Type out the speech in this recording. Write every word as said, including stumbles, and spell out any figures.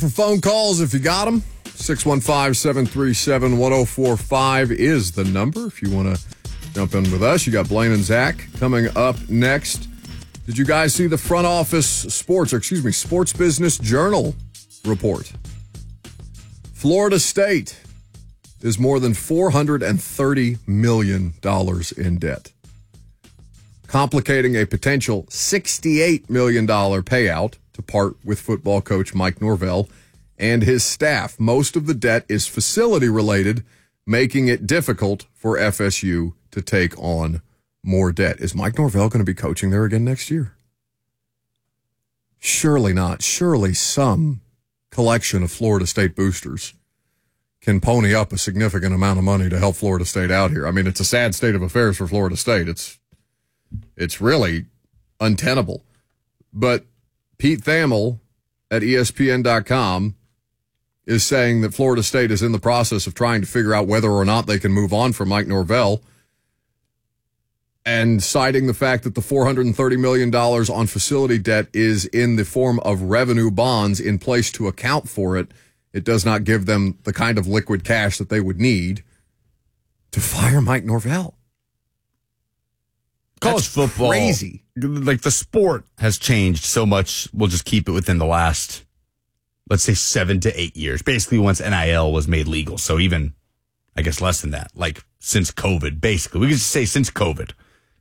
for phone calls if you got them. six one five, seven three seven, one oh four five is the number if you want to jump in with us. You got Blaine and Zach coming up next. Did you guys see the front office sports, or excuse me, Sports Business Journal report? Florida State is more than four hundred thirty million dollars in debt, complicating a potential sixty-eight million dollars payout to part with football coach Mike Norvell and his staff. Most of the debt is facility related, making it difficult for F S U to take on more debt. Is Mike Norvell going to be coaching there again next year? Surely not. Surely some collection of Florida State boosters can pony up a significant amount of money to help Florida State out here. I mean, it's a sad state of affairs for Florida State. It's it's really untenable. But Pete Thamel at E S P N dot com is saying that Florida State is in the process of trying to figure out whether or not they can move on from Mike Norvell, and citing the fact that the four hundred thirty million dollars on facility debt is in the form of revenue bonds in place to account for it. It does not give them the kind of liquid cash that they would need to fire Mike Norvell. College That's football, crazy. Like the sport has changed so much. We'll just keep it within the last, let's say, seven to eight years. Basically, once N I L was made legal. So even, I guess, less than that. Like since COVID, basically, we could just say since COVID,